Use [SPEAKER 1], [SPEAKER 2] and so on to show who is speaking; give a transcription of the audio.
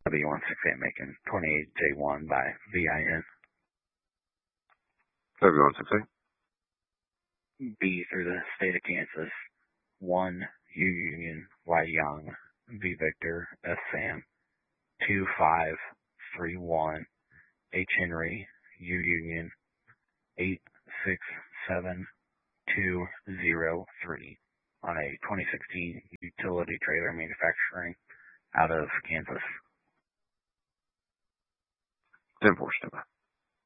[SPEAKER 1] W168 making 28J1 by VIN.
[SPEAKER 2] W168.
[SPEAKER 1] B through the state of Kansas. 1 U Union Y Young V Victor S Sam 2531 H Henry U Union 867203 on a 2016 utility trailer manufacturing out of Kansas.
[SPEAKER 2] 10-4 standby.